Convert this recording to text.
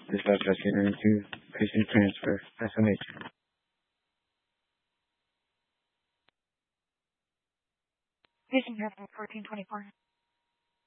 This last enter into patient transfer. SMH. Patient transfer 1424.